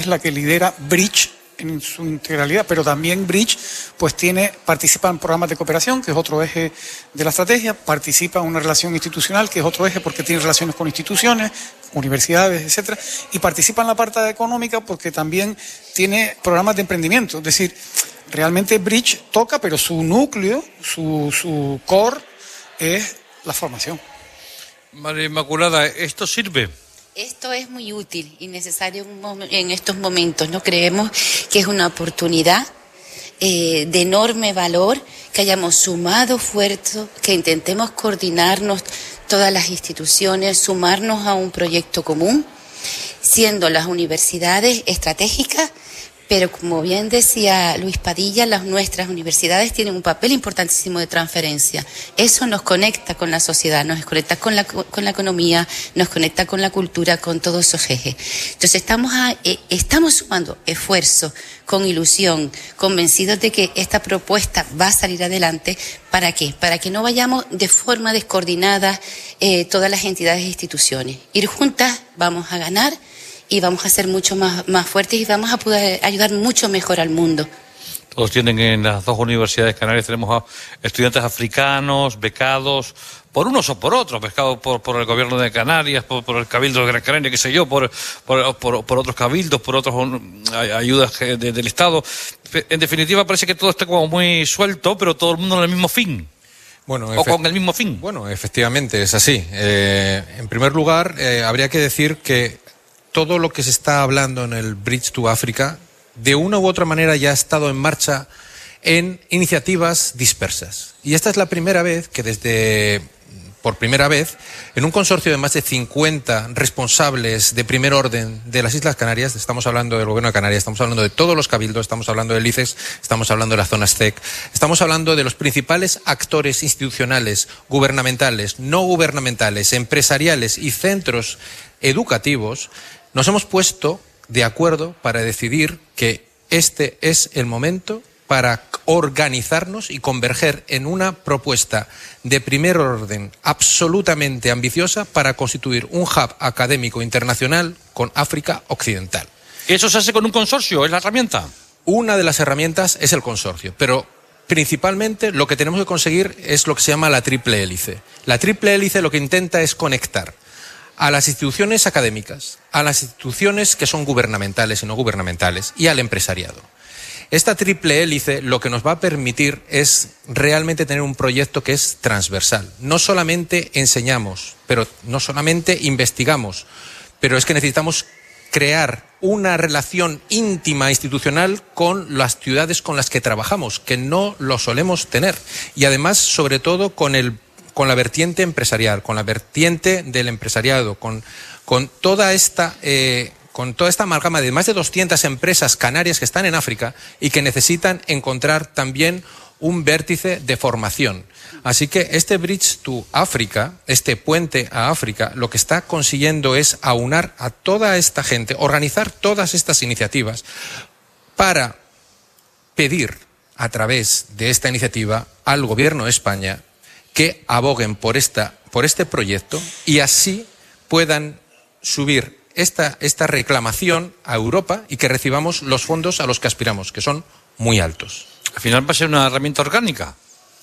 es la que lidera Bridge en su integralidad, pero también Bridge pues participa en programas de cooperación, que es otro eje de la estrategia, participa en una relación institucional, que es otro eje porque tiene relaciones con instituciones, universidades, etcétera, y participa en la parte económica porque también tiene programas de emprendimiento. Es decir, realmente Bridge toca, pero su núcleo, su core es la formación. María Inmaculada, ¿esto sirve? Esto es muy útil y necesario en estos momentos, ¿no? Creemos que es una oportunidad de enorme valor, que hayamos sumado esfuerzos, que intentemos coordinarnos todas las instituciones, sumarnos a un proyecto común, siendo las universidades estratégicas, pero como bien decía Luis Padilla, nuestras universidades tienen un papel importantísimo de transferencia. Eso nos conecta con la sociedad, nos conecta con la economía, nos conecta con la cultura, con todos esos ejes. Entonces estamos sumando esfuerzos, con ilusión, convencidos de que esta propuesta va a salir adelante. ¿Para qué? Para que no vayamos de forma descoordinada todas las entidades e instituciones. Ir juntas, vamos a ganar y vamos a ser mucho más fuertes y vamos a poder ayudar mucho mejor al mundo. Todos tienen en las dos universidades canarias, tenemos a estudiantes africanos, becados, por unos o por otros, becados por el gobierno de Canarias, por el Cabildo de Gran Canaria, qué sé yo, por otros cabildos, por otras ayudas del Estado. En definitiva, parece que todo está como muy suelto, pero todo el mundo en el mismo fin. Bueno, o con el mismo fin. Bueno, efectivamente, es así. En primer lugar, habría que decir que todo lo que se está hablando en el Bridge to Africa, de una u otra manera ya ha estado en marcha en iniciativas dispersas. Y esta es la primera vez que por primera vez, en un consorcio de más de 50 responsables de primer orden de las Islas Canarias, estamos hablando del Gobierno de Canarias, estamos hablando de todos los cabildos, estamos hablando del ICES, estamos hablando de las zonas CEC, estamos hablando de los principales actores institucionales, gubernamentales, no gubernamentales, empresariales y centros educativos. Nos hemos puesto de acuerdo para decidir que este es el momento para organizarnos y converger en una propuesta de primer orden absolutamente ambiciosa para constituir un hub académico internacional con África Occidental. ¿Eso se hace con un consorcio? ¿Es la herramienta? Una de las herramientas es el consorcio, pero principalmente lo que tenemos que conseguir es lo que se llama la triple hélice. La triple hélice lo que intenta es conectar a las instituciones académicas, a las instituciones que son gubernamentales y no gubernamentales, y al empresariado. Esta triple hélice lo que nos va a permitir es realmente tener un proyecto que es transversal. No solamente enseñamos, pero no solamente investigamos, pero es que necesitamos crear una relación íntima institucional con las ciudades con las que trabajamos, que no lo solemos tener. Y además, sobre todo, con la vertiente empresarial, con la vertiente del empresariado, con toda esta amalgama de más de 200 empresas canarias que están en África y que necesitan encontrar también un vértice de formación. Así que este Bridge to Africa, este puente a África, lo que está consiguiendo es aunar a toda esta gente, organizar todas estas iniciativas para pedir a través de esta iniciativa al Gobierno de España que aboguen por este proyecto y así puedan subir esta reclamación a Europa y que recibamos los fondos a los que aspiramos, que son muy altos. Al final va a ser una herramienta orgánica.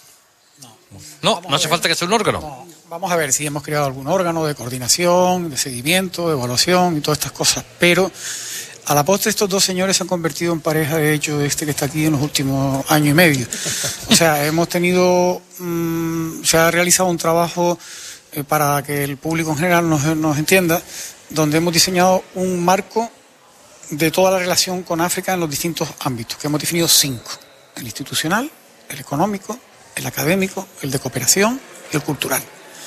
No hace falta que sea un órgano. No. Vamos a ver si hemos creado algún órgano de coordinación, de seguimiento, de evaluación y todas estas cosas, pero a la postre estos dos señores se han convertido en pareja, de hecho, que está aquí en los últimos año y medio. O sea, se ha realizado un trabajo para que el público en general nos entienda, donde hemos diseñado un marco de toda la relación con África en los distintos ámbitos, que hemos definido 5. El institucional, el económico, el académico, el de cooperación y el cultural.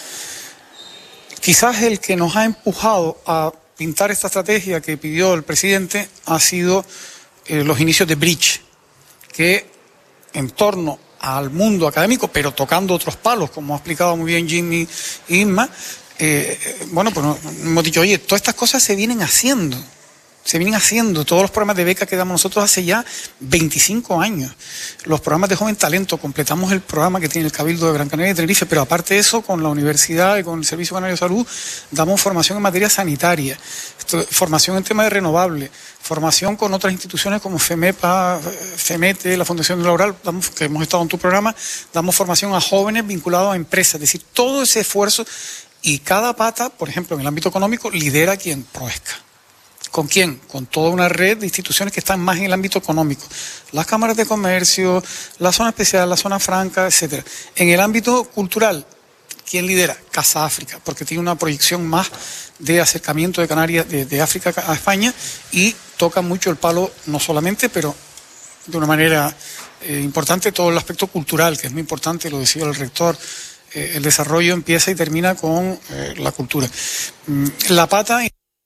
Quizás el que nos ha empujado a pintar esta estrategia que pidió el presidente ha sido los inicios de Bridge, que en torno al mundo académico, pero tocando otros palos, como ha explicado muy bien Jimmy e Inma, pues hemos dicho, oye, todas estas cosas se vienen haciendo Se vienen haciendo todos los programas de beca que damos nosotros hace ya 25 años. Los programas de Joven Talento, completamos el programa que tiene el Cabildo de Gran Canaria y Tenerife, pero aparte de eso, con la universidad y con el Servicio Canario de Salud, damos formación en materia sanitaria, formación en temas de renovables, formación con otras instituciones como FEMEPA, FEMETE, la Fundación Laboral, que hemos estado en tu programa, damos formación a jóvenes vinculados a empresas, es decir, todo ese esfuerzo, y cada pata, por ejemplo, en el ámbito económico, lidera quien Proesca. ¿Con quién? Con toda una red de instituciones que están más en el ámbito económico. Las cámaras de comercio, la zona especial, la zona franca, etcétera. En el ámbito cultural, ¿quién lidera? Casa África, porque tiene una proyección más de acercamiento de Canarias, de África a España, y toca mucho el palo, no solamente, pero de una manera importante, todo el aspecto cultural, que es muy importante, lo decía el rector. El desarrollo empieza y termina con la cultura. La pata...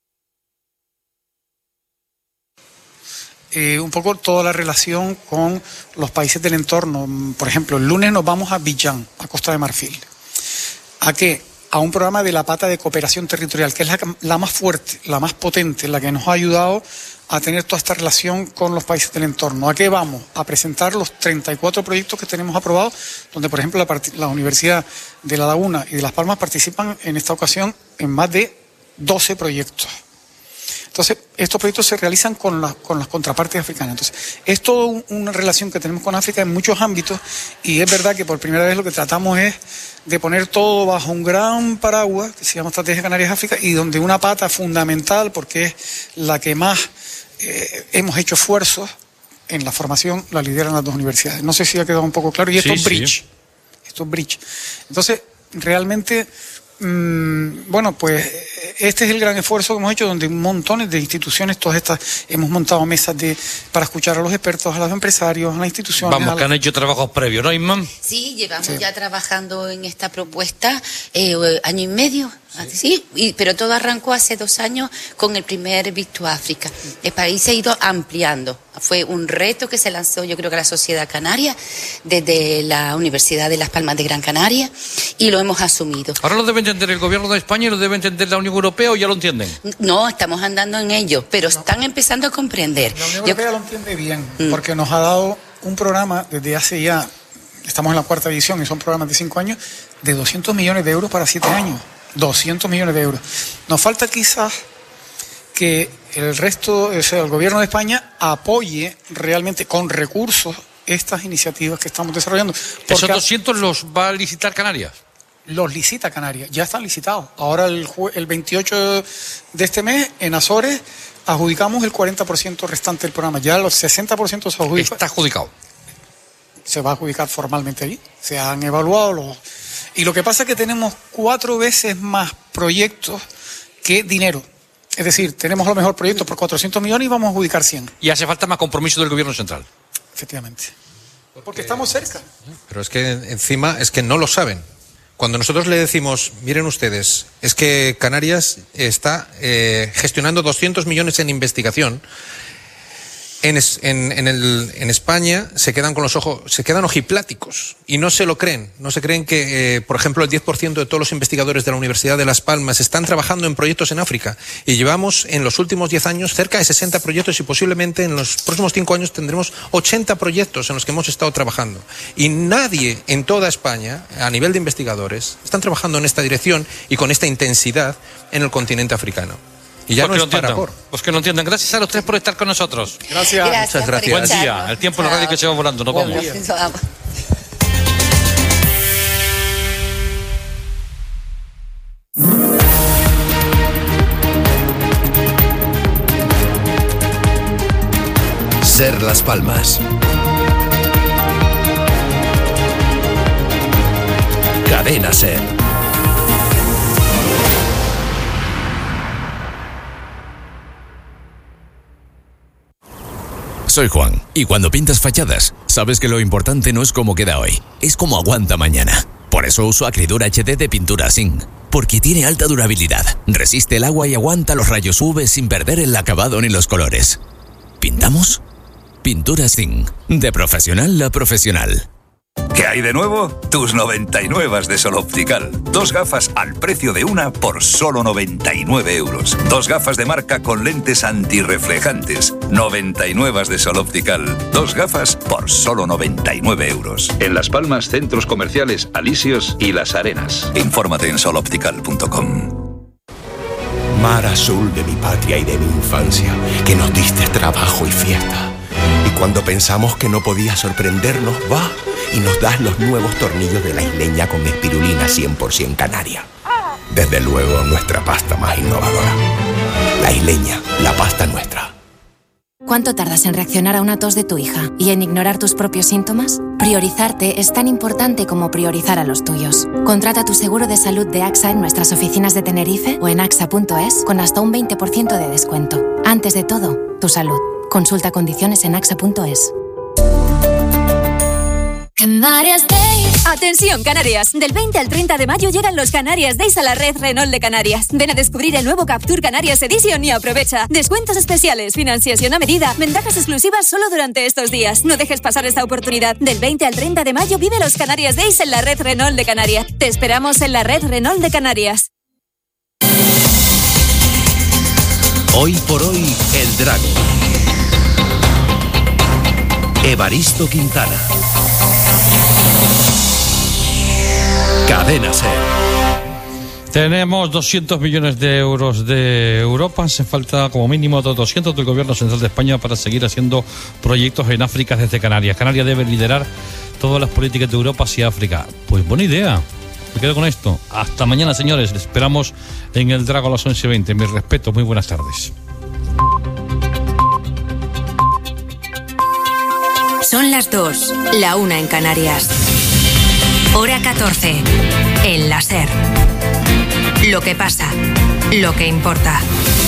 un poco toda la relación con los países del entorno. Por ejemplo, el lunes nos vamos a Abiyán, a Costa de Marfil. ¿A qué? A un programa de la pata de cooperación territorial, que es la más fuerte, la más potente, la que nos ha ayudado a tener toda esta relación con los países del entorno. ¿A qué vamos? A presentar los 34 proyectos que tenemos aprobados, donde, por ejemplo, la Universidad de La Laguna y de Las Palmas participan en esta ocasión en más de 12 proyectos. Entonces, estos proyectos se realizan con las contrapartes africanas. Entonces, es toda una relación que tenemos con África en muchos ámbitos, y es verdad que por primera vez lo que tratamos es de poner todo bajo un gran paraguas que se llama Estrategia Canarias-África, y donde una pata fundamental, porque es la que más hemos hecho esfuerzos en la formación, la lideran las dos universidades. No sé si ha quedado un poco claro, y esto es bridge. Sí. Esto es bridge. Entonces, realmente... bueno, pues este es el gran esfuerzo que hemos hecho, donde montones de instituciones, todas estas, hemos montado mesas para escuchar a los expertos, a los empresarios, a las instituciones. Vamos, que han hecho trabajos previos, ¿no, Imán? Sí, llevamos ya trabajando en esta propuesta año y medio. Sí, pero todo arrancó hace 2 años con el primer Visto África. El país se ha ido ampliando. Fue un reto que se lanzó, yo creo que la sociedad canaria, desde la Universidad de Las Palmas de Gran Canaria, y lo hemos asumido. ¿Ahora lo debe entender el gobierno de España y lo debe entender la Unión Europea, o ya lo entienden? No, estamos andando en ello, pero están empezando a comprender. La Unión Europea lo entiende bien, porque nos ha dado un programa desde hace ya, estamos en la 4ª edición y son programas de 5 años, de 200 millones de euros para 7 años. 200 millones de euros. Nos falta quizás que el resto, o sea, el gobierno de España apoye realmente con recursos estas iniciativas que estamos desarrollando. ¿Esos 200 los va a licitar Canarias? Los licita Canarias, ya están licitados. Ahora el 28 de este mes en Azores adjudicamos el 40% restante del programa. Ya los 60% se adjudica. Está adjudicado. Se va a adjudicar formalmente allí. Se han evaluado los... Y lo que pasa es que tenemos 4 veces más proyectos que dinero. Es decir, tenemos los mejores proyectos por 400 millones y vamos a adjudicar 100. Y hace falta más compromiso del gobierno central. Efectivamente. Porque estamos cerca. Pero es que encima es que no lo saben. Cuando nosotros le decimos, miren ustedes, es que Canarias está gestionando 200 millones en investigación, en España se quedan con los ojos, se quedan ojipláticos y no se lo creen. No se creen que, por ejemplo, el 10% de todos los investigadores de la Universidad de Las Palmas están trabajando en proyectos en África, y llevamos en los últimos 10 años cerca de 60 proyectos, y posiblemente en los próximos 5 años tendremos 80 proyectos en los que hemos estado trabajando. Y nadie en toda España, a nivel de investigadores, están trabajando en esta dirección y con esta intensidad en el continente africano. Y ya no es para por. Pues que no entiendan. Gracias a los 3 por estar con nosotros. Gracias. Muchas gracias. Buen día. El tiempo en la radio que se va volando. Nos vamos. Ser Las Palmas. Cadena Ser. Soy Juan, y cuando pintas fachadas, sabes que lo importante no es cómo queda hoy, es cómo aguanta mañana. Por eso uso Acrydur HD de pintura Zinc, porque tiene alta durabilidad, resiste el agua y aguanta los rayos UV sin perder el acabado ni los colores. ¿Pintamos? Pintura Zinc, de profesional a profesional. ¿Qué hay de nuevo? Tus 99 de Sol Optical. 2 gafas al precio de una por solo 99 euros. 2 gafas de marca con lentes antirreflejantes. 99 de Sol Optical. 2 gafas por solo 99 euros. En Las Palmas, centros comerciales Alisios y Las Arenas. Infórmate en soloptical.com. Mar azul de mi patria y de mi infancia, que nos diste trabajo y fiesta. Y cuando pensamos que no podía sorprendernos, va y nos das los nuevos tornillos de La Isleña con espirulina 100% canaria. Desde luego, nuestra pasta más innovadora. La Isleña, la pasta nuestra. ¿Cuánto tardas en reaccionar a una tos de tu hija y en ignorar tus propios síntomas? Priorizarte es tan importante como priorizar a los tuyos. Contrata tu seguro de salud de AXA en nuestras oficinas de Tenerife o en axa.es con hasta un 20% de descuento. Antes de todo, tu salud. Consulta condiciones en axa.es. Canarias Days. Atención, Canarias. Del 20 al 30 de mayo llegan los Canarias Days a la red Renault de Canarias. Ven a descubrir el nuevo Captur Canarias Edition y aprovecha. Descuentos especiales, financiación a medida, ventajas exclusivas solo durante estos días. No dejes pasar esta oportunidad. Del 20 al 30 de mayo vive los Canarias Days en la red Renault de Canarias. Te esperamos en la red Renault de Canarias. Hoy por hoy, el Drago. Evaristo Quintana. Cadena SER. Tenemos 200 millones de euros de Europa. Hace falta como mínimo otros 200 del Gobierno Central de España para seguir haciendo proyectos en África desde Canarias. Canarias debe liderar todas las políticas de Europa hacia África. Pues buena idea. Me quedo con esto. Hasta mañana, señores. Les esperamos en el Drago a las 11:20. Mis respetos. Muy buenas tardes. Son las 2, la 1 en Canarias. Hora 14, en la SER. Lo que pasa, lo que importa.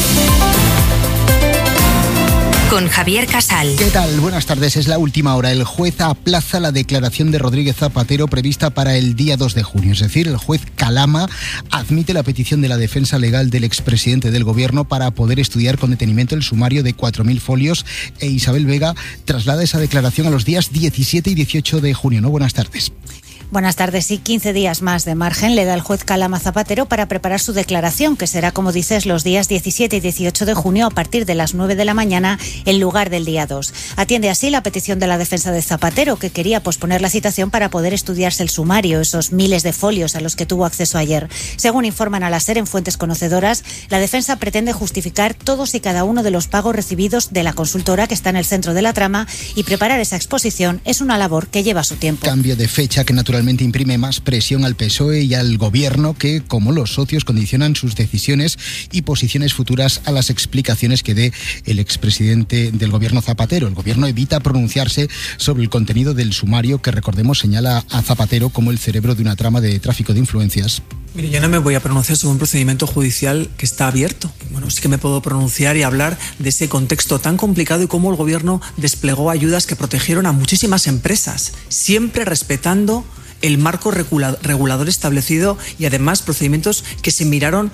Con Javier Casal. ¿Qué tal? Buenas tardes. Es la última hora. El juez aplaza la declaración de Rodríguez Zapatero prevista para el día 2 de junio. Es decir, el juez Calama admite la petición de la defensa legal del expresidente del gobierno para poder estudiar con detenimiento el sumario de 4.000 folios e Isabel Vega traslada esa declaración a los días 17 y 18 de junio. ¿No? Buenas tardes. Buenas tardes. Y 15 días más de margen le da el juez Calama Zapatero para preparar su declaración, que será, como dices, los días 17 y 18 de junio a partir de las 9 de la mañana en lugar del día 2. Atiende así la petición de la defensa de Zapatero, que quería posponer la citación para poder estudiarse el sumario, esos miles de folios a los que tuvo acceso ayer. Según informan a la SER en fuentes conocedoras, la defensa pretende justificar todos y cada uno de los pagos recibidos de la consultora que está en el centro de la trama, y preparar esa exposición es una labor que lleva su tiempo. Cambio de fecha que naturalmente imprime más presión al PSOE y al gobierno, que, como los socios, condicionan sus decisiones y posiciones futuras a las explicaciones que dé el expresidente del gobierno Zapatero. El gobierno evita pronunciarse sobre el contenido del sumario que, recordemos, señala a Zapatero como el cerebro de una trama de tráfico de influencias. Mire, yo no me voy a pronunciar sobre un procedimiento judicial que está abierto. Bueno, sí que me puedo pronunciar y hablar de ese contexto tan complicado y cómo el gobierno desplegó ayudas que protegieron a muchísimas empresas, siempre respetando el marco regulador establecido y además procedimientos que se miraron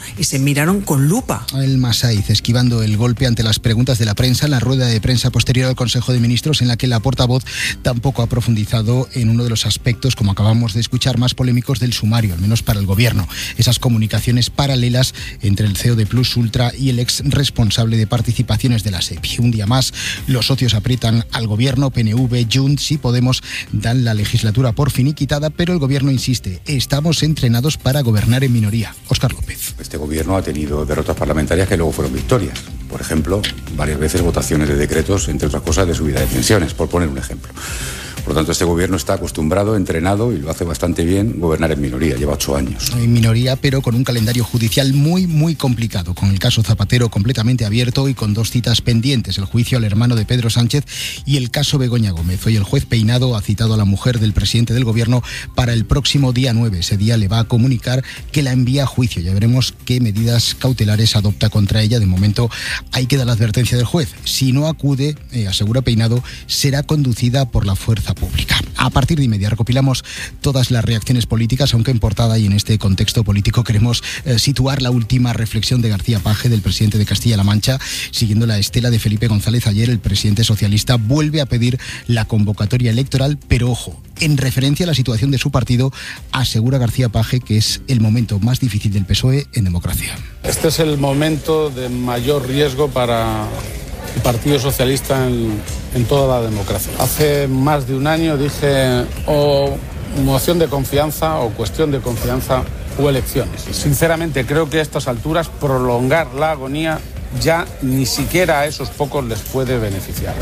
con lupa. El Masaiz esquivando el golpe ante las preguntas de la prensa en la rueda de prensa posterior al Consejo de Ministros, en la que la portavoz tampoco ha profundizado en uno de los aspectos, como acabamos de escuchar, más polémicos del sumario, al menos para el gobierno. Esas comunicaciones paralelas entre el CEO de Plus Ultra y el ex responsable de participaciones de la SEPI. Un día más, los socios aprietan al gobierno. PNV, Junts y Podemos dan la legislatura por finiquitada, pero el gobierno insiste: estamos entrenados para gobernar en minoría. Óscar López. Este gobierno ha tenido derrotas parlamentarias que luego fueron victorias. Por ejemplo, varias veces votaciones de decretos, entre otras cosas, de subida de pensiones, por poner un ejemplo. Por lo tanto, este gobierno está acostumbrado, entrenado, y lo hace bastante bien, gobernar en minoría. Lleva 8 años. En minoría, pero con un calendario judicial muy complicado, con el caso Zapatero completamente abierto y con 2 citas pendientes: el juicio al hermano de Pedro Sánchez y el caso Begoña Gómez. Hoy el juez Peinado ha citado a la mujer del presidente del gobierno para el próximo día 9. Ese día le va a comunicar que la envía a juicio. Ya veremos qué medidas cautelares adopta contra ella. De momento ahí queda la advertencia del juez: si no acude, asegura Peinado, será conducida por la fuerza pública. A partir de 1:30 recopilamos todas las reacciones políticas, aunque en portada y en este contexto político queremos situar la última reflexión de García Page, del presidente de Castilla-La Mancha. Siguiendo la estela de Felipe González, ayer el presidente socialista vuelve a pedir la convocatoria electoral, pero ojo, en referencia a la situación de su partido, asegura García Page que es el momento más difícil del PSOE en democracia. Este es el momento de mayor riesgo para el Partido Socialista en toda la democracia. Hace más de un año dije o moción de confianza o cuestión de confianza o elecciones. Sinceramente creo que a estas alturas prolongar la agonía ya ni siquiera a esos pocos les puede beneficiar.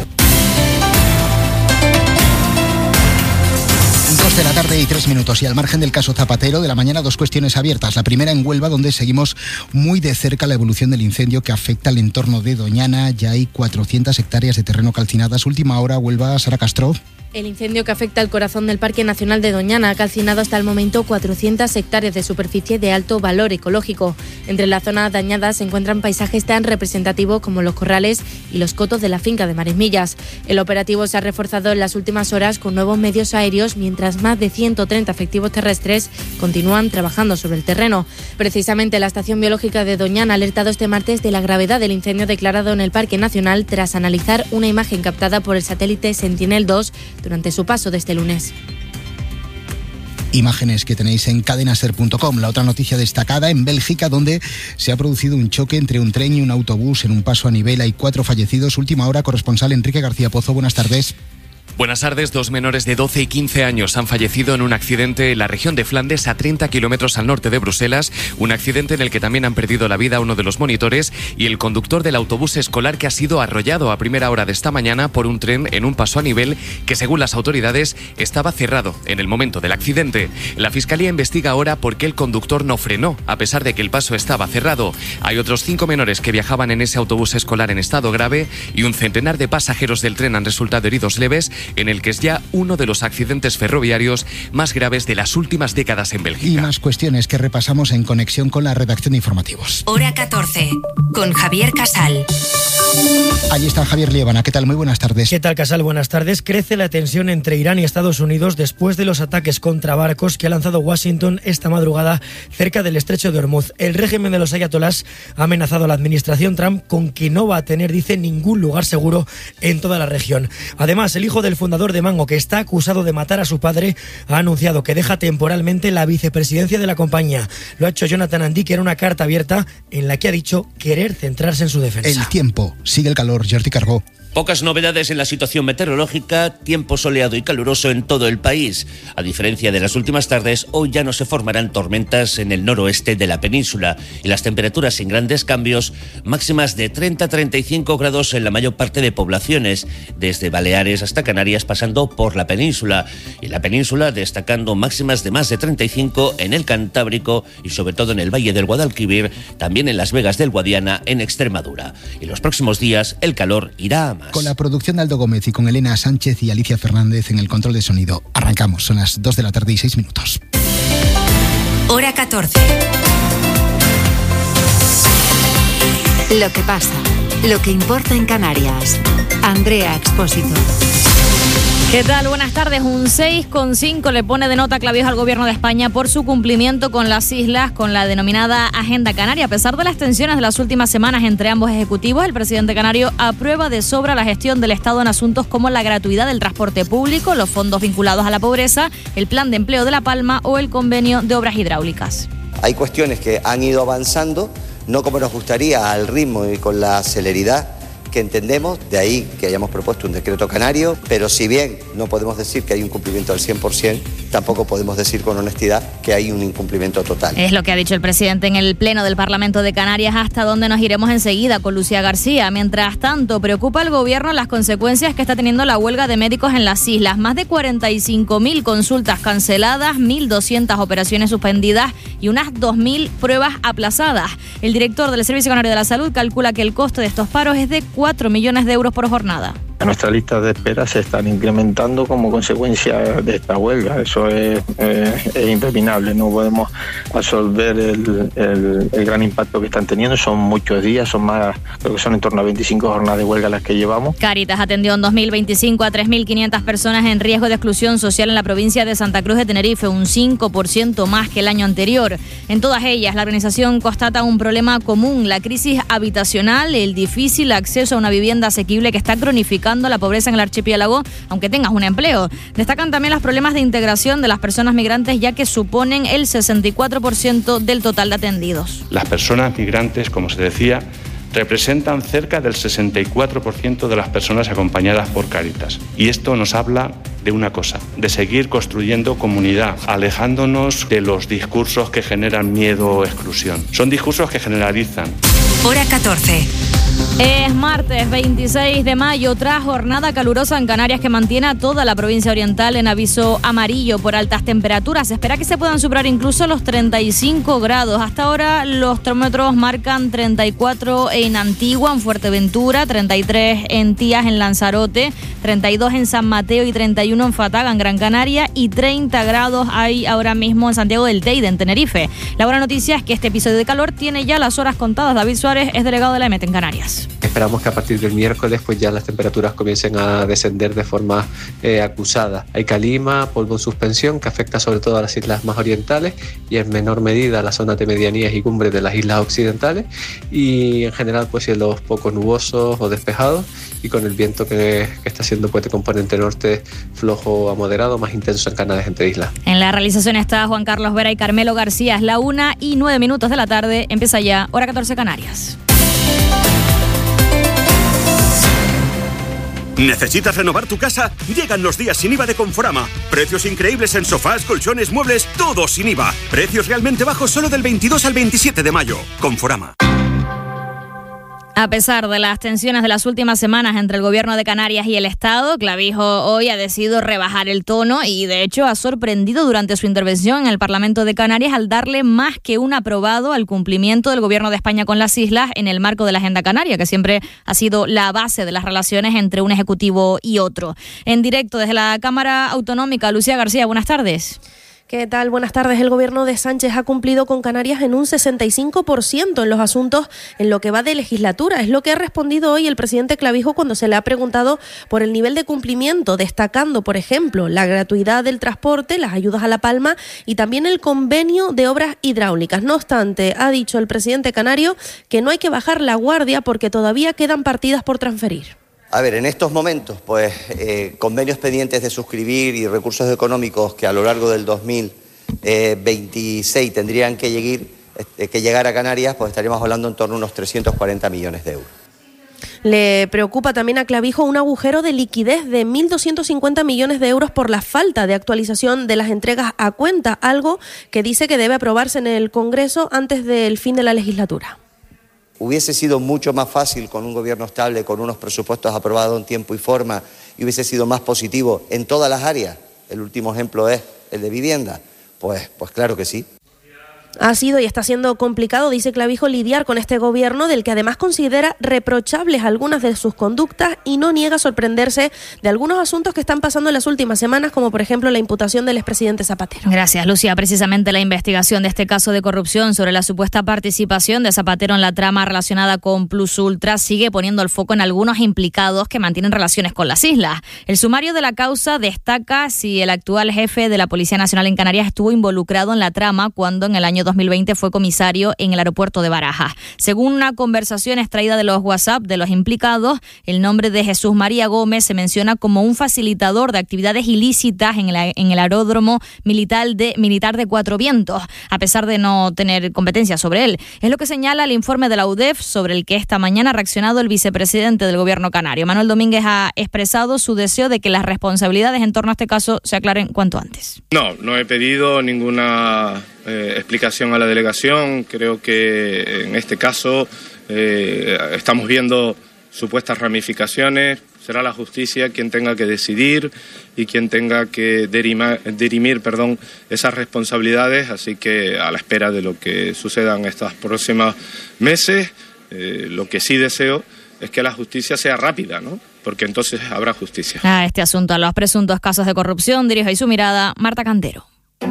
2:03 y al margen del caso Zapatero de la mañana, dos cuestiones abiertas. La primera en Huelva, donde seguimos muy de cerca la evolución del incendio que afecta al entorno de Doñana. Ya hay 400 hectáreas de terreno calcinadas. Última hora, Huelva, Sara Castro. El incendio que afecta al corazón del Parque Nacional de Doñana ha calcinado hasta el momento 400 hectáreas de superficie de alto valor ecológico. Entre la zona dañada se encuentran paisajes tan representativos como los corrales y los cotos de la finca de Marismillas. El operativo se ha reforzado en las últimas horas con nuevos medios aéreos, mientras más de 130 efectivos terrestres continúan trabajando sobre el terreno. Precisamente la Estación Biológica de Doñana ha alertado este martes de la gravedad del incendio declarado en el Parque Nacional tras analizar una imagen captada por el satélite Sentinel-2 durante su paso de este lunes. Imágenes que tenéis en cadenaser.com. La otra noticia destacada en Bélgica, donde se ha producido un choque entre un tren y un autobús en un paso a nivel. Hay 4 fallecidos. Última hora, corresponsal Enrique García Pozo. Buenas tardes. Buenas tardes. 2 menores de 12 y 15 años han fallecido en un accidente en la región de Flandes, a 30 kilómetros al norte de Bruselas. Un accidente en el que también han perdido la vida uno de los monitores y el conductor del autobús escolar, que ha sido arrollado a primera hora de esta mañana por un tren en un paso a nivel que, según las autoridades, estaba cerrado en el momento del accidente. La Fiscalía investiga ahora por qué el conductor no frenó, a pesar de que el paso estaba cerrado. Hay otros 5 menores que viajaban en ese autobús escolar en estado grave y un centenar de pasajeros del tren han resultado heridos leves, en el que es ya uno de los accidentes ferroviarios más graves de las últimas décadas en Bélgica. Y más cuestiones que repasamos en conexión con la redacción de informativos. Hora 14, con Javier Casal. Allí está Javier Liébana. ¿Qué tal? Muy buenas tardes. ¿Qué tal, Casal? Buenas tardes. Crece la tensión entre Irán y Estados Unidos después de los ataques contra barcos que ha lanzado Washington esta madrugada cerca del estrecho de Hormuz. El régimen de los ayatolás ha amenazado a la administración Trump con que no va a tener, dice, ningún lugar seguro en toda la región. Además, el hijo del fundador de Mango, que está acusado de matar a su padre, ha anunciado que deja temporalmente la vicepresidencia de la compañía. Lo ha hecho Jonathan Andique en una carta abierta en la que ha dicho querer centrarse en su defensa. El tiempo. Sigue el calor. Jordi Carbó. Pocas novedades en la situación meteorológica, tiempo soleado y caluroso en todo el país. A diferencia de las últimas tardes, hoy ya no se formarán tormentas en el noroeste de la península y las temperaturas sin grandes cambios, máximas de 30-35 grados en la mayor parte de poblaciones, desde Baleares hasta Canarias, pasando por la península. Y la península destacando máximas de más de 35 en el Cantábrico y sobre todo en el Valle del Guadalquivir, también en las Vegas del Guadiana, en Extremadura. Y los próximos días el calor irá a más. Con la producción de Aldo Gómez y con Elena Sánchez y Alicia Fernández en el control de sonido. Arrancamos, son las 2 de la tarde y 6 minutos. Hora 14. Lo que pasa, lo que importa en Canarias. Andrea Expósito. ¿Qué tal? Buenas tardes. Un 6,5 le pone de nota Clavijo al gobierno de España por su cumplimiento con las islas, con la denominada Agenda Canaria. A pesar de las tensiones de las últimas semanas entre ambos ejecutivos, el presidente canario aprueba de sobra la gestión del Estado en asuntos como la gratuidad del transporte público, los fondos vinculados a la pobreza, el plan de empleo de La Palma o el convenio de obras hidráulicas. Hay cuestiones que han ido avanzando, no como nos gustaría, al ritmo y con la celeridad que entendemos, de ahí que hayamos propuesto un decreto canario, pero si bien no podemos decir que hay un cumplimiento al 100%, tampoco podemos decir con honestidad que hay un incumplimiento total. Es lo que ha dicho el presidente en el Pleno del Parlamento de Canarias, hasta donde nos iremos enseguida con Lucía García. Mientras tanto, preocupa al gobierno las consecuencias que está teniendo la huelga de médicos en las islas. Más de 45.000 consultas canceladas, 1.200 operaciones suspendidas y unas 2.000 pruebas aplazadas. El director del Servicio Canario de la Salud calcula que el coste de estos paros es de 4 millones de euros por jornada. Nuestras listas de espera se están incrementando como consecuencia de esta huelga. Eso es impepinable. No podemos absorber el gran impacto que están teniendo. Son muchos días, son más, creo que son en torno a 25 jornadas de huelga las que llevamos. Cáritas atendió en 2025 a 3.500 personas en riesgo de exclusión social en la provincia de Santa Cruz de Tenerife, un 5% más que el año anterior. En todas ellas, la organización constata un problema común: la crisis habitacional, el difícil acceso a una vivienda asequible que está cronificando la pobreza en el archipiélago, aunque tengas un empleo. Destacan también los problemas de integración de las personas migrantes, ya que suponen el 64% del total de atendidos. Las personas migrantes, como se decía, representan cerca del 64% de las personas acompañadas por Cáritas. Y esto nos habla de una cosa: de seguir construyendo comunidad, alejándonos de los discursos que generan miedo o exclusión. Son discursos que generalizan. Hora 14. Es martes 26 de mayo, tras jornada calurosa en Canarias que mantiene a toda la provincia oriental en aviso amarillo por altas temperaturas. Se espera que se puedan superar incluso los 35 grados. Hasta ahora los termómetros marcan 34 en Antigua, en Fuerteventura, 33 en Tías, en Lanzarote, 32 en San Mateo y 31 en Fataga, en Gran Canaria, y 30 grados hay ahora mismo en Santiago del Teide, en Tenerife. La buena noticia es que este episodio de calor tiene ya las horas contadas. David Suárez es delegado de la EMET en Canarias. Esperamos que a partir del miércoles pues ya las temperaturas comiencen a descender de forma acusada. Hay calima, polvo en suspensión, que afecta sobre todo a las islas más orientales y en menor medida a las zonas de medianías y cumbres de las islas occidentales, y en general pues cielos poco nubosos o despejados, y con el viento que está siendo pues de componente norte flojo a moderado, más intenso en Canarias entre islas. En la realización está Juan Carlos Vera y Carmelo García. Es la 1:09 de la tarde. Empieza ya Hora 14 Canarias. ¿Necesitas renovar tu casa? Llegan los días sin IVA de Conforama. Precios increíbles en sofás, colchones, muebles, todo sin IVA. Precios realmente bajos solo del 22 al 27 de mayo. Conforama. A pesar de las tensiones de las últimas semanas entre el Gobierno de Canarias y el Estado, Clavijo hoy ha decidido rebajar el tono y, de hecho, ha sorprendido durante su intervención en el Parlamento de Canarias al darle más que un aprobado al cumplimiento del Gobierno de España con las islas en el marco de la Agenda Canaria, que siempre ha sido la base de las relaciones entre un ejecutivo y otro. En directo desde la Cámara Autonómica, Lucía García, buenas tardes. ¿Qué tal? Buenas tardes. El Gobierno de Sánchez ha cumplido con Canarias en un 65% en los asuntos en lo que va de legislatura. Es lo que ha respondido hoy el presidente Clavijo cuando se le ha preguntado por el nivel de cumplimiento, destacando, por ejemplo, la gratuidad del transporte, las ayudas a La Palma y también el convenio de obras hidráulicas. No obstante, ha dicho el presidente canario que no hay que bajar la guardia porque todavía quedan partidas por transferir. A ver, en estos momentos, pues convenios pendientes de suscribir y recursos económicos que a lo largo del 2026 tendrían que llegar a Canarias, pues estaríamos hablando en torno a unos 340 millones de euros. Le preocupa también a Clavijo un agujero de liquidez de 1.250 millones de euros por la falta de actualización de las entregas a cuenta, algo que dice que debe aprobarse en el Congreso antes del fin de la legislatura. Hubiese sido mucho más fácil con un gobierno estable, con unos presupuestos aprobados en tiempo y forma, y hubiese sido más positivo en todas las áreas. El último ejemplo es el de vivienda. Pues claro que sí. Ha sido y está siendo complicado, dice Clavijo, lidiar con este gobierno, del que además considera reprochables algunas de sus conductas y no niega sorprenderse de algunos asuntos que están pasando en las últimas semanas, como por ejemplo la imputación del expresidente Zapatero. Gracias, Lucía. Precisamente la investigación de este caso de corrupción sobre la supuesta participación de Zapatero en la trama relacionada con Plus Ultra sigue poniendo el foco en algunos implicados que mantienen relaciones con las islas. El sumario de la causa destaca si el actual jefe de la Policía Nacional en Canarias estuvo involucrado en la trama cuando en el año 2020 fue comisario en el aeropuerto de Barajas. Según una conversación extraída de los WhatsApp de los implicados, el nombre de Jesús María Gómez se menciona como un facilitador de actividades ilícitas en el aeródromo militar de Cuatro Vientos, a pesar de no tener competencia sobre él. Es lo que señala el informe de la UDEF, sobre el que esta mañana ha reaccionado el vicepresidente del Gobierno canario. Manuel Domínguez ha expresado su deseo de que las responsabilidades en torno a este caso se aclaren cuanto antes. No he pedido ninguna explicación a la delegación. Creo que en este caso estamos viendo supuestas ramificaciones. Será la justicia quien tenga que decidir y quien tenga que dirimir esas responsabilidades, así que a la espera de lo que suceda en estos próximos meses, lo que sí deseo es que la justicia sea rápida, ¿no? porque entonces habrá justicia. A este asunto, a los presuntos casos de corrupción, dirige ahí su mirada Marta Cantero.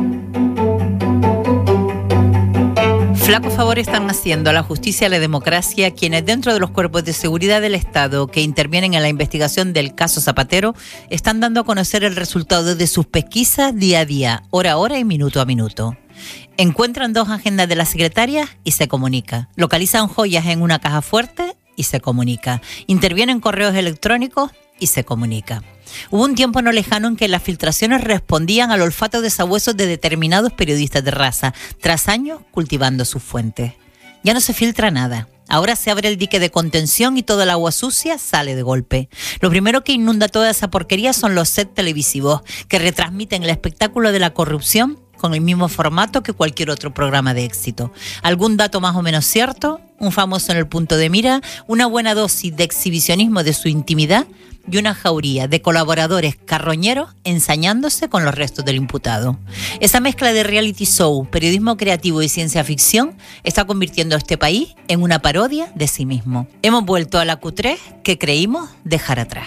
Flaco favor están haciendo a la justicia y a la democracia quienes dentro de los cuerpos de seguridad del Estado que intervienen en la investigación del caso Zapatero están dando a conocer el resultado de sus pesquisas día a día, hora a hora y minuto a minuto. Encuentran 2 agendas de la secretaria y se comunica. Localizan joyas en una caja fuerte y se comunica. Intervienen correos electrónicos y se comunica. Hubo un tiempo no lejano en que las filtraciones respondían al olfato de sabuesos de determinados periodistas de raza, tras años cultivando sus fuentes. Ya no se filtra nada. Ahora se abre el dique de contención y toda el agua sucia sale de golpe. Lo primero que inunda toda esa porquería son los sets televisivos, que retransmiten el espectáculo de la corrupción con el mismo formato que cualquier otro programa de éxito. ¿Algún dato más o menos cierto? ¿Un famoso en el punto de mira? ¿Una buena dosis de exhibicionismo de su intimidad? Y una jauría de colaboradores carroñeros ensañándose con los restos del imputado. Esa mezcla de reality show, periodismo creativo y ciencia ficción está convirtiendo a este país en una parodia de sí mismo. Hemos vuelto a la Q3 que creímos dejar atrás.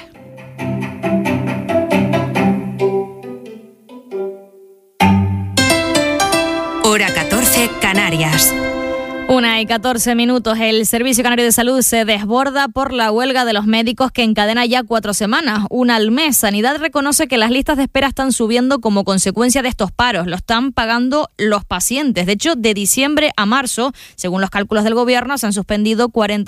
Hora 14, Canarias. 1:14. El Servicio Canario de Salud se desborda por la huelga de los médicos que encadena ya 4 semanas, una al mes. Sanidad reconoce que las listas de espera están subiendo como consecuencia de estos paros. Lo están pagando los pacientes. De hecho, de diciembre a marzo, según los cálculos del gobierno, se han suspendido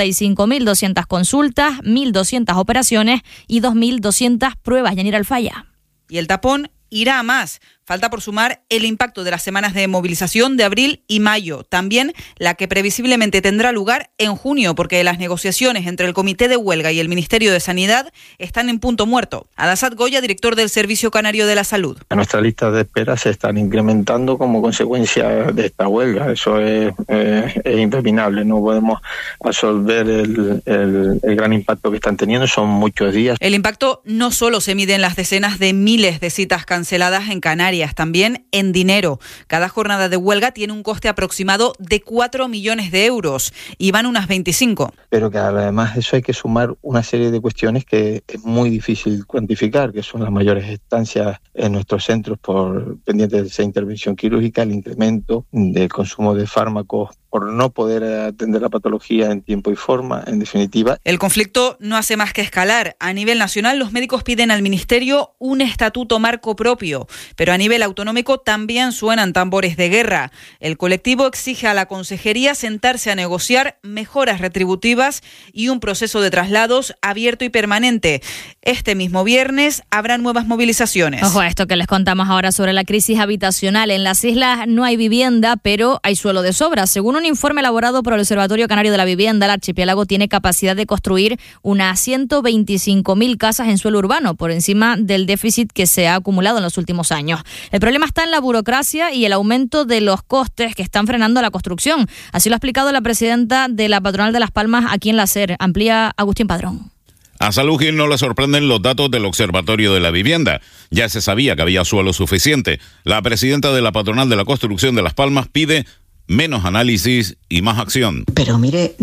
45.200 consultas, 1.200 operaciones y 2.200 pruebas. Yanira Alfaya. Y el tapón irá a más. Falta por sumar el impacto de las semanas de movilización de abril y mayo. También la que previsiblemente tendrá lugar en junio, porque las negociaciones entre el Comité de Huelga y el Ministerio de Sanidad están en punto muerto. Adasat Goya, director del Servicio Canario de la Salud. Nuestras listas de espera se están incrementando como consecuencia de esta huelga. Eso es impepinable. No podemos absorber el gran impacto que están teniendo. Son muchos días. El impacto no solo se mide en las decenas de miles de citas canceladas en Canarias, también en dinero. Cada jornada de huelga tiene un coste aproximado de 4 millones de euros y van unas 25. Pero que además de eso hay que sumar una serie de cuestiones que es muy difícil cuantificar, que son las mayores estancias en nuestros centros por pendientes de esa intervención quirúrgica, el incremento del consumo de fármacos por no poder atender la patología en tiempo y forma, en definitiva. El conflicto no hace más que escalar. A nivel nacional, los médicos piden al Ministerio un estatuto marco propio, pero a nivel autonómico también suenan tambores de guerra. El colectivo exige a la Consejería sentarse a negociar mejoras retributivas y un proceso de traslados abierto y permanente. Este mismo viernes habrá nuevas movilizaciones. Ojo a esto que les contamos ahora sobre la crisis habitacional. En las islas no hay vivienda, pero hay suelo de sobra. Según un informe elaborado por el Observatorio Canario de la Vivienda, el archipiélago tiene capacidad de construir unas 125.000 casas en suelo urbano, por encima del déficit que se ha acumulado en los últimos años. El problema está en la burocracia y el aumento de los costes que están frenando la construcción. Así lo ha explicado la presidenta de la Patronal de Las Palmas aquí en la SER. Amplía Agustín Padrón. A Salud Gil no le sorprenden los datos del Observatorio de la Vivienda. Ya se sabía que había suelo suficiente. La presidenta de la Patronal de la Construcción de Las Palmas pide menos análisis y más acción. Pero mire,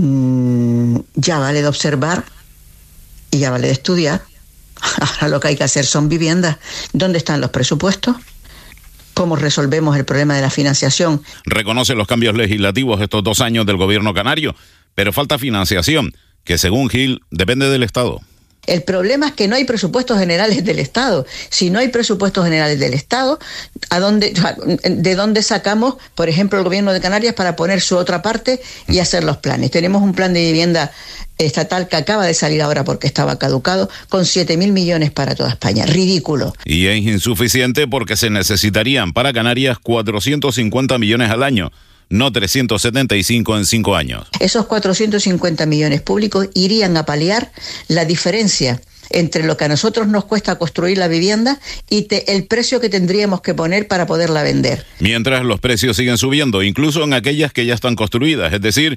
ya vale de observar y ya vale de estudiar. Ahora lo que hay que hacer son viviendas. ¿Dónde están los presupuestos? ¿Cómo resolvemos el problema de la financiación? Reconoce los cambios legislativos estos 2 años del gobierno canario, pero falta financiación, que según Gil depende del Estado. El problema es que no hay presupuestos generales del Estado. Si no hay presupuestos generales del Estado, ¿de dónde sacamos, por ejemplo, el gobierno de Canarias para poner su otra parte y hacer los planes? Tenemos un plan de vivienda estatal que acaba de salir ahora porque estaba caducado, con 7.000 millones para toda España. Ridículo. Y es insuficiente porque se necesitarían para Canarias 450 millones al año, no 375 en 5 años. Esos 450 millones públicos irían a paliar la diferencia entre lo que a nosotros nos cuesta construir la vivienda y el precio que tendríamos que poner para poderla vender. Mientras los precios siguen subiendo, incluso en aquellas que ya están construidas, es decir,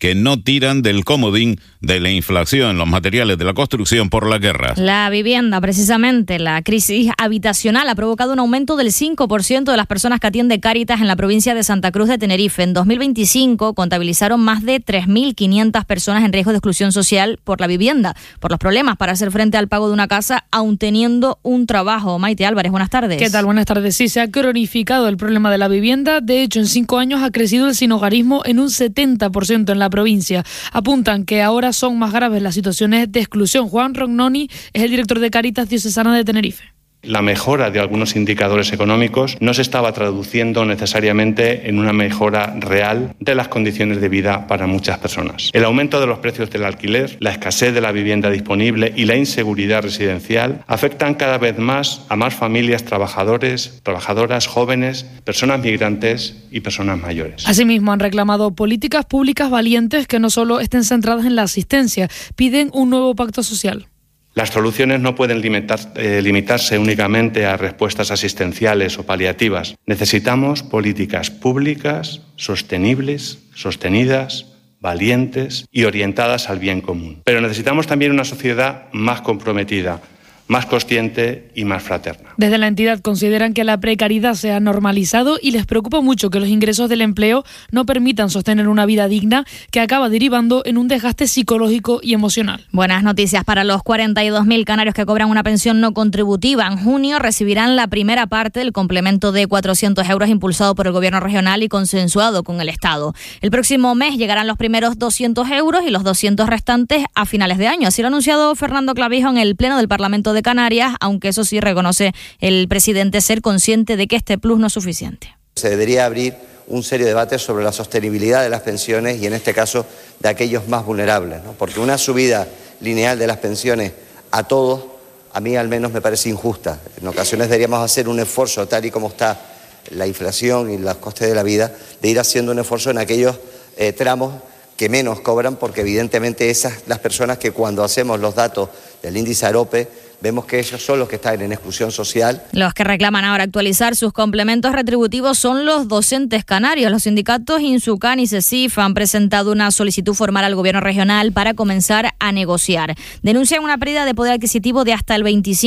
que no tiran del comodín de la inflación en los materiales de la construcción por la guerra. La vivienda, precisamente, la crisis habitacional ha provocado un aumento del 5% de las personas que atiende Cáritas en la provincia de Santa Cruz de Tenerife. En 2025 contabilizaron más de 3.500 personas en riesgo de exclusión social por la vivienda, por los problemas para hacer frente al pago de una casa, aun teniendo un trabajo. Maite Álvarez, buenas tardes. ¿Qué tal? Buenas tardes. Sí, se ha cronificado el problema de la vivienda. De hecho, en 5 años ha crecido el sinhogarismo en un 70% en la provincia. Apuntan que ahora son más graves las situaciones de exclusión. Juan Rognoni es el director de Cáritas Diocesana de Tenerife. La mejora de algunos indicadores económicos no se estaba traduciendo necesariamente en una mejora real de las condiciones de vida para muchas personas. El aumento de los precios del alquiler, la escasez de la vivienda disponible y la inseguridad residencial afectan cada vez más a más familias trabajadoras, jóvenes, personas migrantes y personas mayores. Asimismo, han reclamado políticas públicas valientes que no solo estén centradas en la asistencia, piden un nuevo pacto social. Las soluciones no pueden limitarse únicamente a respuestas asistenciales o paliativas. Necesitamos políticas públicas, sostenibles, sostenidas, valientes y orientadas al bien común. Pero necesitamos también una sociedad más comprometida, más consciente y más fraterna. Desde la entidad consideran que la precariedad se ha normalizado y les preocupa mucho que los ingresos del empleo no permitan sostener una vida digna que acaba derivando en un desgaste psicológico y emocional. Buenas noticias para los 42.000 canarios que cobran una pensión no contributiva. En junio recibirán la primera parte del complemento de 400 euros impulsado por el Gobierno regional y consensuado con el Estado. El próximo mes llegarán los primeros 200 euros y los 200 restantes a finales de año. Así lo ha anunciado Fernando Clavijo en el Pleno del Parlamento de Canarias, aunque eso sí reconoce el presidente ser consciente de que este plus no es suficiente. Se debería abrir un serio debate sobre la sostenibilidad de las pensiones y en este caso de aquellos más vulnerables, ¿no? Porque una subida lineal de las pensiones a todos, a mí al menos me parece injusta. En ocasiones deberíamos hacer un esfuerzo, tal y como está la inflación y los costes de la vida, de ir haciendo un esfuerzo en aquellos tramos que menos cobran, porque evidentemente esas las personas que cuando hacemos los datos del índice AROPE vemos que ellos son los que están en exclusión social. Los que reclaman ahora actualizar sus complementos retributivos son los docentes canarios. Los sindicatos Insucan y CESIF han presentado una solicitud formal al gobierno regional para comenzar a negociar. Denuncian una pérdida de poder adquisitivo de hasta el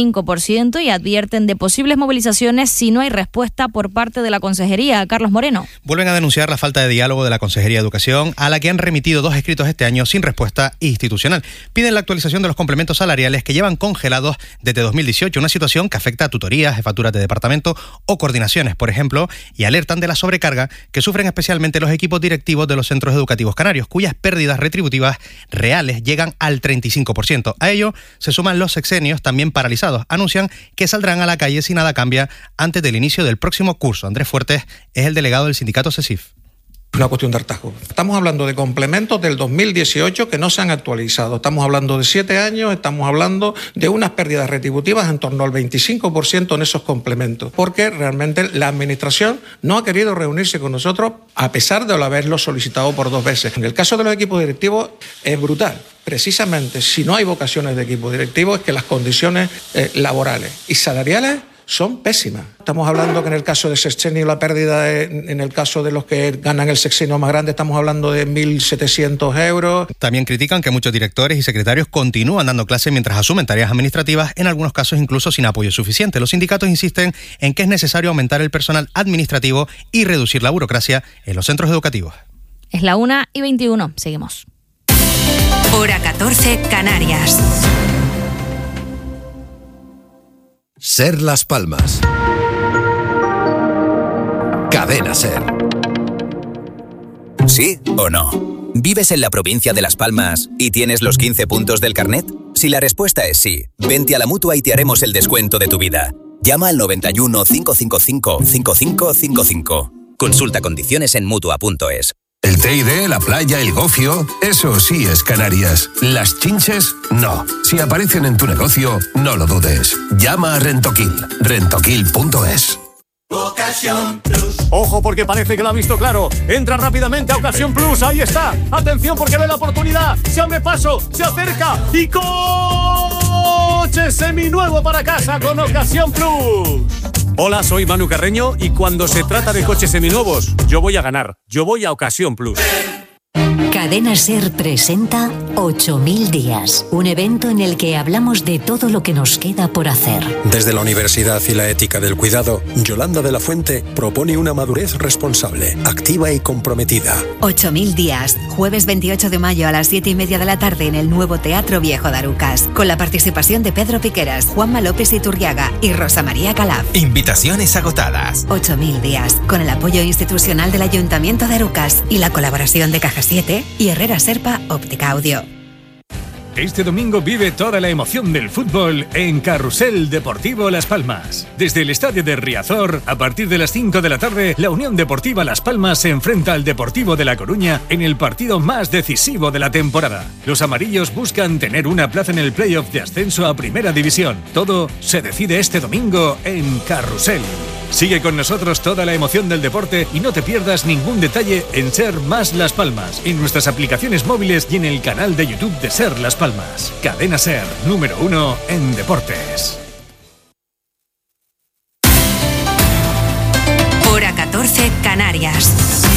25% y advierten de posibles movilizaciones si no hay respuesta por parte de la Consejería. Carlos Moreno. Vuelven a denunciar la falta de diálogo de la Consejería de Educación, a la que han remitido 2 escritos este año sin respuesta institucional. Piden la actualización de los complementos salariales que llevan congelados desde 2018, una situación que afecta a tutorías, jefaturas de departamento o coordinaciones, por ejemplo, y alertan de la sobrecarga que sufren especialmente los equipos directivos de los centros educativos canarios, cuyas pérdidas retributivas reales llegan al 35%. A ello se suman los sexenios también paralizados. Anuncian que saldrán a la calle si nada cambia antes del inicio del próximo curso. Andrés Fuertes es el delegado del sindicato CESIF. Una cuestión de hartazgo. Estamos hablando de complementos del 2018 que no se han actualizado. Estamos hablando de 7 años, estamos hablando de unas pérdidas retributivas en torno al 25% en esos complementos, porque realmente la Administración no ha querido reunirse con nosotros a pesar de haberlo solicitado por 2 veces. En el caso de los equipos directivos es brutal. Precisamente, si no hay vocaciones de equipo directivo es que las condiciones laborales y salariales son pésimas. Estamos hablando que en el caso de sexenio la pérdida, en el caso de los que ganan el sexenio más grande, estamos hablando de 1.700 euros. También critican que muchos directores y secretarios continúan dando clases mientras asumen tareas administrativas, en algunos casos incluso sin apoyo suficiente. Los sindicatos insisten en que es necesario aumentar el personal administrativo y reducir la burocracia en los centros educativos. Es la 1:21. Seguimos. Hora 14, Canarias. Ser Las Palmas. Cadena Ser. ¿Sí o no? ¿Vives en la provincia de Las Palmas y tienes los 15 puntos del carnet? Si la respuesta es sí, vente a la Mutua y te haremos el descuento de tu vida. Llama al 91 555 5555. Consulta condiciones en Mutua.es. El TID, la playa, el gofio, eso sí es Canarias. Las chinches, no. Si aparecen en tu negocio, no lo dudes. Llama a Rentoquil. Rentoquil.es. Ocasión Plus. Ojo, porque parece que lo ha visto claro. Entra rápidamente a Ocasión Plus. Ahí está. Atención, porque ve la oportunidad. Se abre paso, se acerca y coche seminuevo para casa con Ocasión Plus. Hola, soy Manu Carreño y cuando se trata de coches seminuevos, yo voy a ganar. Yo voy a Ocasión Plus. Cadena SER presenta 8000 días, un evento en el que hablamos de todo lo que nos queda por hacer. Desde la Universidad y la Ética del Cuidado, Yolanda de la Fuente propone una madurez responsable, activa y comprometida. 8000 días, jueves 28 de mayo a las 7:30 de la tarde en el nuevo Teatro Viejo de Arucas, con la participación de Pedro Piqueras, Juanma López Iturriaga y Rosa María Calaf. Invitaciones agotadas. 8000 días, con el apoyo institucional del Ayuntamiento de Arucas y la colaboración de Caja 7 y Herrera Serpa Óptica Audio. Este domingo vive toda la emoción del fútbol en Carrusel Deportivo Las Palmas. Desde el estadio de Riazor, a partir de las 5 de la tarde, la Unión Deportiva Las Palmas se enfrenta al Deportivo de La Coruña en el partido más decisivo de la temporada. Los amarillos buscan tener una plaza en el playoff de ascenso a Primera División. Todo se decide este domingo en Carrusel. Sigue con nosotros toda la emoción del deporte y no te pierdas ningún detalle en Ser Más Las Palmas, en nuestras aplicaciones móviles y en el canal de YouTube de Ser Las Palmas. Cadena Ser, número 1 en deportes. Hora 14, Canarias.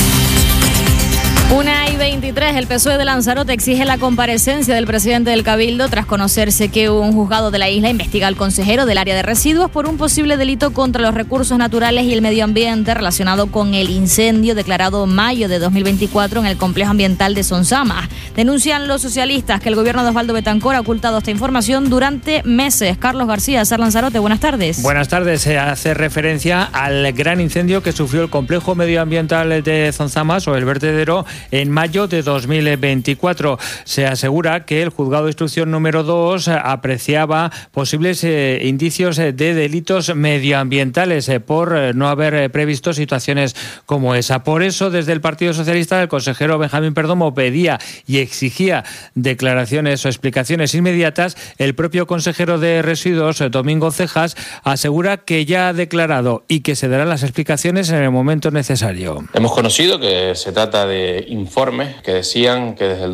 1:23, el PSOE de Lanzarote exige la comparecencia del presidente del Cabildo tras conocerse que un juzgado de la isla investiga al consejero del área de residuos por un posible delito contra los recursos naturales y el medio ambiente relacionado con el incendio declarado en mayo de 2024 en el complejo ambiental de Sonsama. Denuncian los socialistas que el gobierno de Osvaldo Betancor ha ocultado esta información durante meses. Carlos García, Ser Lanzarote, buenas tardes. Buenas tardes. Se hace referencia al gran incendio que sufrió el complejo medioambiental de Sonsamas o el vertedero en mayo de 2024. Se asegura que el juzgado de instrucción número 2 apreciaba posibles indicios de delitos medioambientales por no haber previsto situaciones como esa. Por eso, desde el Partido Socialista, el consejero Benjamín Perdomo pedía y exigía declaraciones o explicaciones inmediatas. El propio consejero de Residuos, Domingo Cejas, asegura que ya ha declarado y que se darán las explicaciones en el momento necesario. Hemos conocido que se trata de informes que decían que desde el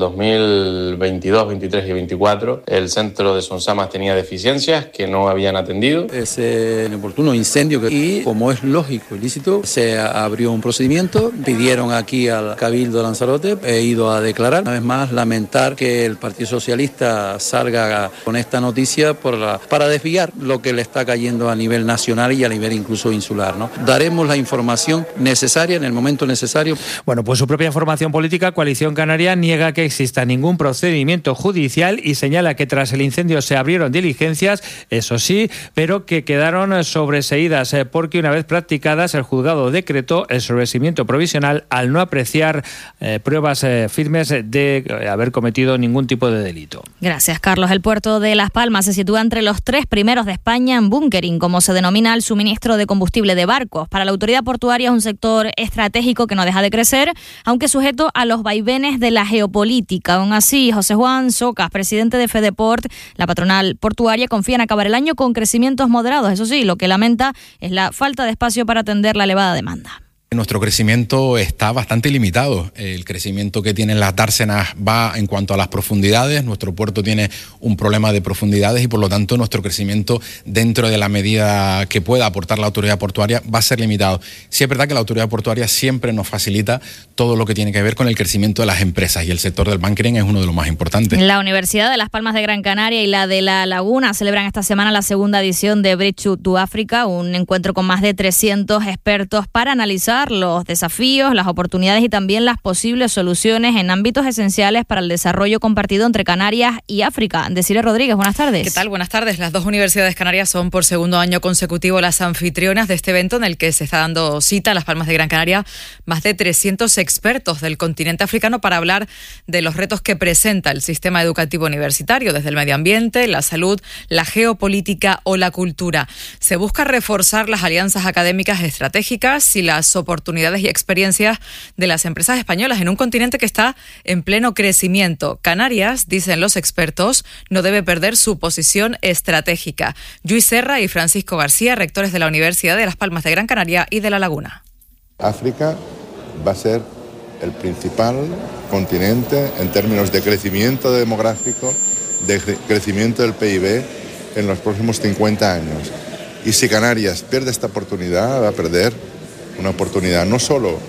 2022, 23 y 24 el centro de Sonsamas tenía deficiencias que no habían atendido. Ese oportuno incendio y, como es lógico y lícito, se abrió un procedimiento, pidieron aquí al Cabildo de Lanzarote, he ido a declarar. Una vez más, lamentar que el Partido Socialista salga con esta noticia para desviar lo que le está cayendo a nivel nacional y a nivel incluso insular, ¿no? Daremos la información necesaria en el momento necesario. Bueno, pues su propia formación política, Coalición Canaria, niega que exista ningún procedimiento judicial y señala que tras el incendio se abrieron diligencias, eso sí, pero que quedaron sobreseídas porque una vez practicadas el juzgado decretó el sobreseimiento provisional al no apreciar pruebas firmes de haber cometido ningún tipo de delito. Gracias, Carlos. El puerto de Las Palmas se sitúa entre los 3 primeros de España en bunkering, como se denomina el suministro de combustible de barcos. Para la autoridad portuaria es un sector estratégico que no deja de crecer, aunque sujeto a los vaivenes de la geopolítica. Aún así, José Juan Socas, presidente de Fedeport, la patronal portuaria, confía en acabar el año con crecimientos moderados. Eso sí, lo que lamenta es la falta de espacio para atender la elevada demanda. Nuestro crecimiento está bastante limitado. El crecimiento que tienen las dársenas va en cuanto a las profundidades. Nuestro puerto tiene un problema de profundidades y por lo tanto nuestro crecimiento dentro de la medida que pueda aportar la autoridad portuaria va a ser limitado. Sí es verdad que la autoridad portuaria siempre nos facilita todo lo que tiene que ver con el crecimiento de las empresas y el sector del bunkering es uno de los más importantes. La Universidad de Las Palmas de Gran Canaria y la de La Laguna celebran esta semana la segunda edición de Bridge to Africa, un encuentro con más de 300 expertos para analizar los desafíos, las oportunidades y también las posibles soluciones en ámbitos esenciales para el desarrollo compartido entre Canarias y África. Desiree Rodríguez, buenas tardes. ¿Qué tal? Buenas tardes. Las dos universidades canarias son por segundo año consecutivo las anfitrionas de este evento en el que se está dando cita a Las Palmas de Gran Canaria más de 300 expertos del continente africano para hablar de los retos que presenta el sistema educativo universitario, desde el medio ambiente, la salud, la geopolítica o la cultura. Se busca reforzar las alianzas académicas estratégicas y las oportunidades y experiencias de las empresas españolas en un continente que está en pleno crecimiento. Canarias, dicen los expertos, no debe perder su posición estratégica. Lluís Serra y Francisco García, rectores de la Universidad de Las Palmas de Gran Canaria y de La Laguna. África va a ser el principal continente en términos de crecimiento demográfico, de crecimiento del PIB en los próximos 50 años. Y si Canarias pierde esta oportunidad, va a perder una oportunidad no solo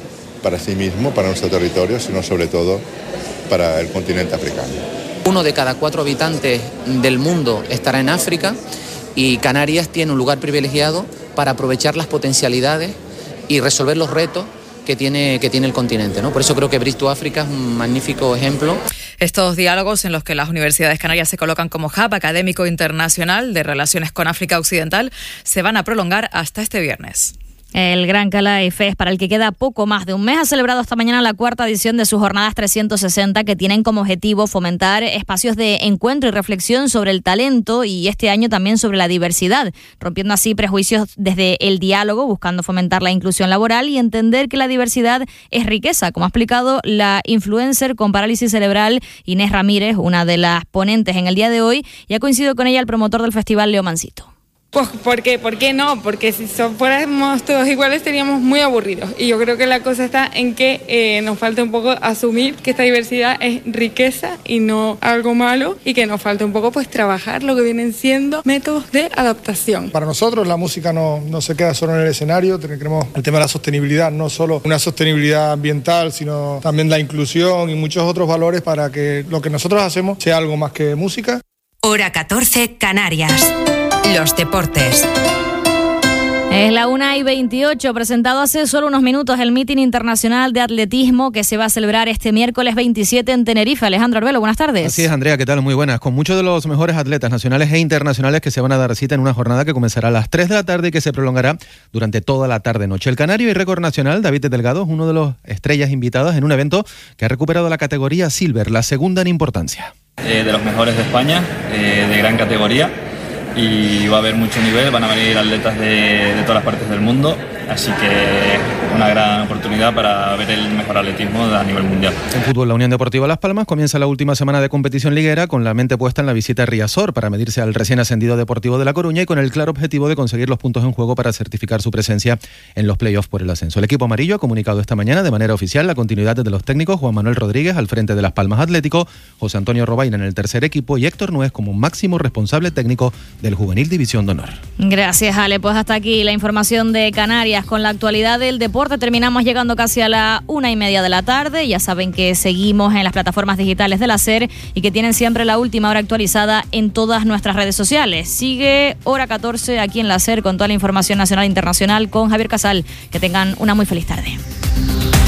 para sí mismo, para nuestro territorio, sino sobre todo para el continente africano. 1 de cada 4 habitantes del mundo estará en África y Canarias tiene un lugar privilegiado para aprovechar las potencialidades y resolver los retos que tiene el continente, ¿no? Por eso creo que Bridge to Africa es un magnífico ejemplo. Estos diálogos en los que las universidades canarias se colocan como hub académico internacional de relaciones con África Occidental se van a prolongar hasta este viernes. El Gran Calais Fest, para el que queda poco más de un mes, ha celebrado esta mañana la 4ª edición de sus jornadas 360, que tienen como objetivo fomentar espacios de encuentro y reflexión sobre el talento y este año también sobre la diversidad, rompiendo así prejuicios desde el diálogo, buscando fomentar la inclusión laboral y entender que la diversidad es riqueza, como ha explicado la influencer con parálisis cerebral Inés Ramírez, una de las ponentes en el día de hoy, y ha coincidido con ella el promotor del festival, Leo Mansito. Pues ¿por qué no? Porque si fuéramos todos iguales seríamos muy aburridos. Y yo creo que la cosa está en que nos falta un poco asumir que esta diversidad es riqueza y no algo malo, y que nos falta un poco pues trabajar lo que vienen siendo métodos de adaptación. Para nosotros la música no se queda solo en el escenario, tenemos el tema de la sostenibilidad, no solo una sostenibilidad ambiental, sino también la inclusión y muchos otros valores para que lo que nosotros hacemos sea algo más que música. Hora 14, Canarias. Los deportes. Es la 1:28, presentado hace solo unos minutos el Meeting Internacional de Atletismo que se va a celebrar este miércoles 27 en Tenerife. Alejandro Arbelo, buenas tardes. Así es, Andrea, ¿qué tal? Muy buenas. Con muchos de los mejores atletas nacionales e internacionales que se van a dar cita en una jornada que comenzará a las 3 de la tarde y que se prolongará durante toda la tarde-noche. El canario y récord nacional, David Delgado, es uno de los estrellas invitadas en un evento que ha recuperado la categoría Silver, la segunda en importancia. De los mejores de España, de gran categoría. Y va a haber mucho nivel, van a venir atletas de todas las partes del mundo, así que una gran oportunidad para ver el mejor atletismo a nivel mundial. En fútbol, la Unión Deportiva Las Palmas comienza la última semana de competición liguera con la mente puesta en la visita a Riazor para medirse al recién ascendido Deportivo de La Coruña y con el claro objetivo de conseguir los puntos en juego para certificar su presencia en los playoffs por el ascenso. El equipo amarillo ha comunicado esta mañana de manera oficial la continuidad de los técnicos Juan Manuel Rodríguez al frente de Las Palmas Atlético, José Antonio Robaina en el tercer equipo y Héctor Nuez como máximo responsable técnico del Juvenil División de Honor. Gracias, Ale. Pues hasta aquí la información de Canarias. Con la actualidad del deporte terminamos llegando casi a la 1:30 de la tarde. Ya saben que seguimos en las plataformas digitales de la SER y que tienen siempre la última hora actualizada en todas nuestras redes sociales. Sigue Hora 14 aquí en la SER con toda la información nacional e internacional con Javier Casal. Que tengan una muy feliz tarde.